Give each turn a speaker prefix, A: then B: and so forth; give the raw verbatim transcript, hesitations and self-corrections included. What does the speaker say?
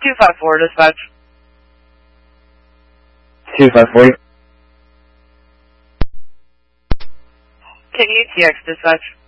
A: two five four, dispatch.
B: two five four.
A: Can you T X, dispatch?